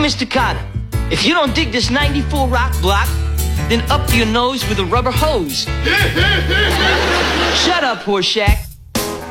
Mr. Carter, if you don't dig this 94 rock block, then up your nose with a rubber hose. Shut up, Horseshack.